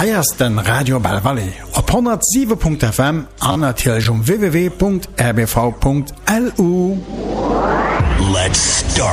Heiersten Radio Bell Valley op 107.fm an natürlich www.rbv.lu. Let's start.